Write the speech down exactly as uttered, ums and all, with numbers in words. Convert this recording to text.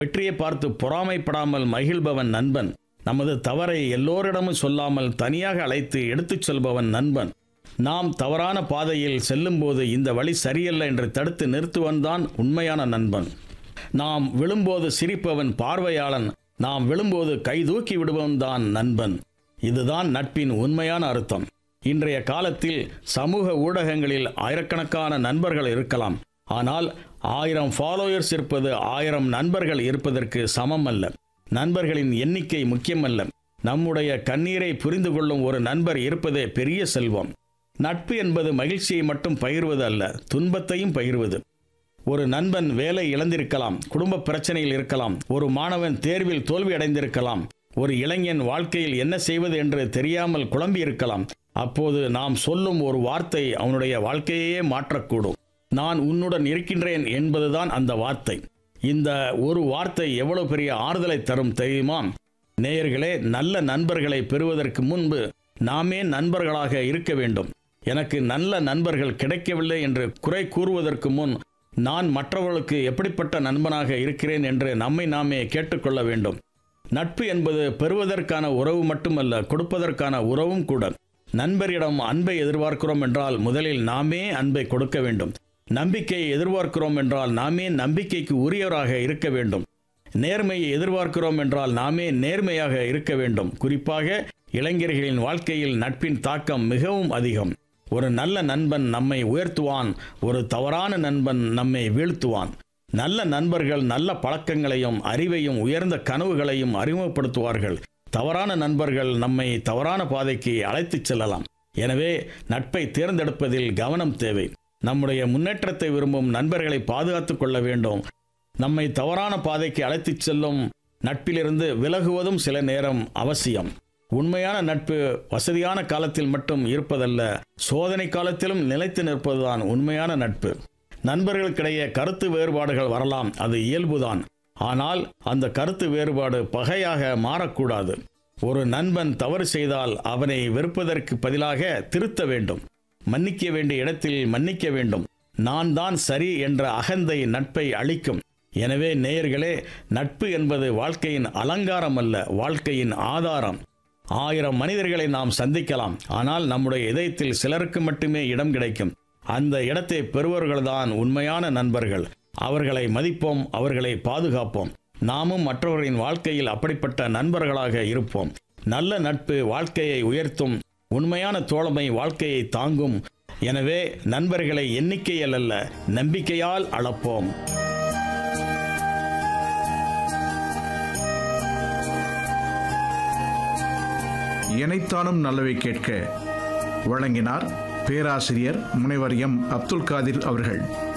வெற்றியை பார்த்து பொறாமைப்படாமல் மகிழ்பவன் நண்பன். நமது தவறை எல்லோரிடமும் சொல்லாமல் தனியாக அழைத்து எடுத்துச் செல்பவன் நண்பன். நாம் தவறான பாதையில் செல்லும்போது இந்த வழி சரியல்ல என்று தடுத்து நிறுத்துவன்தான் உண்மையான நண்பன். நாம் விழும்போது சிரிப்பவன் பார்வையாளன். நாம் விழும்போது கைதூக்கி விடுபவன் தான் நண்பன். இதுதான் நட்பின் உண்மையான அர்த்தம். இன்றைய காலத்தில் சமூக ஊடகங்களில் ஆயிரக்கணக்கான நண்பர்கள் இருக்கலாம். ஆனால் ஆயிரம் ஃபாலோயர்ஸ் இருப்பது ஆயிரம் நண்பர்கள் இருப்பதற்கு சமம் அல்ல. நண்பர்களின் எண்ணிக்கை முக்கியமல்ல. நம்முடைய கண்ணீரை புரிந்து கொள்ளும் ஒரு நண்பர் இருப்பதே பெரிய செல்வம். நட்பு என்பது மகிழ்ச்சியை மட்டும் பகிர்வது அல்ல, துன்பத்தையும் பகிர்வது. ஒரு நண்பன் வேலை இழந்திருக்கலாம், குடும்ப பிரச்சனையில் இருக்கலாம், ஒரு மாணவன் தேர்வில் தோல்வி அடைந்திருக்கலாம், ஒரு இளைஞன் வாழ்க்கையில் என்ன செய்வது என்று தெரியாமல் குழம்பி இருக்கலாம். அப்போது நாம் சொல்லும் ஒரு வார்த்தை அவனுடைய வாழ்க்கையே மாற்றக்கூடும். நான் உன்னுடன் இருக்கின்றேன் என்பதுதான் அந்த வார்த்தை. இந்த ஒரு வார்த்தை எவ்வளவு பெரிய ஆறுதலை தரும் தெரியுமா? நேயர்களே, நல்ல நண்பர்களை பெறுவதற்கு முன்பு நாமே நண்பர்களாக இருக்க வேண்டும். எனக்கு நல்ல நண்பர்கள் கிடைக்கவில்லை என்று குறை கூறுவதற்கு முன் நான் மற்றவர்களுக்கு எப்படிப்பட்ட நண்பனாக இருக்கிறேன் என்று நம்மை நாமே கேட்டுக்கொள்ள வேண்டும். நட்பு என்பது பெறுவதற்கான உறவு மட்டுமல்ல, கொடுப்பதற்கான உறவும் கூட. நண்பரிடம் அன்பை எதிர்பார்க்கிறோம் என்றால் முதலில் நாமே அன்பை கொடுக்க வேண்டும். நம்பிக்கையை எதிர்பார்க்கிறோம் என்றால் நாமே நம்பிக்கைக்கு உரியவராக இருக்க வேண்டும். நேர்மையை எதிர்பார்க்கிறோம் என்றால் நாமே நேர்மையாக இருக்க வேண்டும். குறிப்பாக இளைஞர்களின் வாழ்க்கையில் நட்பின் தாக்கம் மிகவும் அதிகம். ஒரு நல்ல நண்பன் நம்மை உயர்த்துவான், ஒரு தவறான நண்பன் நம்மை வீழ்த்துவான். நல்ல நண்பர்கள் நல்ல பழக்கங்களையும் அறிவையும் உயர்ந்த கனவுகளையும் அறிமுகப்படுத்துவார்கள். தவறான நண்பர்கள் நம்மை தவறான பாதைக்கு அழைத்துச் செல்லலாம். எனவே நட்பை தேர்ந்தெடுப்பதில் கவனம் தேவை. நம்முடைய முன்னேற்றத்தை விரும்பும் நண்பர்களை பாதுகாத்துக் கொள்ள வேண்டும். நம்மை தவறான பாதைக்கு அழைத்துச் செல்லும் நட்பிலிருந்து விலகுவதும் சில நேரம் அவசியம். உண்மையான நட்பு வசதியான காலத்தில் மட்டும் இருப்பதல்ல, சோதனை காலத்திலும் நிலைத்து நிற்பதுதான் உண்மையான நட்பு. நண்பர்களுக்கிடையே கருத்து வேறுபாடுகள் வரலாம், அது இயல்புதான். ஆனால் அந்த கருத்து வேறுபாடு பகையாக மாறக்கூடாது. ஒரு நண்பன் தவறு செய்தால் அவனை வெறுப்பதற்கு பதிலாக திருத்த வேண்டும். மன்னிக்க வேண்டிய இடத்தில் மன்னிக்க வேண்டும். நான் தான் சரி என்ற அகந்தை நட்பை அழிக்கும். எனவே நேயர்களே, நட்பு என்பது வாழ்க்கையின் அலங்காரம் அல்ல, வாழ்க்கையின் ஆதாரம். ஆயிரம் மனிதர்களை நாம் சந்திக்கலாம், ஆனால் நம்முடைய இதயத்தில் சிலருக்கு மட்டுமே இடம் கிடைக்கும். அந்த இடத்தை பெறுவர்கள்தான் உண்மையான நண்பர்கள். அவர்களை மதிப்போம், அவர்களை பாதுகாப்போம். நாமும் மற்றவர்களின் வாழ்க்கையில் அப்படிப்பட்ட நண்பர்களாக இருப்போம். நல்ல நட்பு வாழ்க்கையை உயர்த்தும். உண்மையான தோழமை வாழ்க்கையை தாங்கும். எனவே நண்பர்களை எண்ணிக்கையால் அல்ல, நம்பிக்கையால் அளப்போம். இணைத்தானும் நல்லவை கேட்க வழங்கினார் பேராசிரியர் முனைவர் எம் அப்துல் காதிர் அவர்கள்.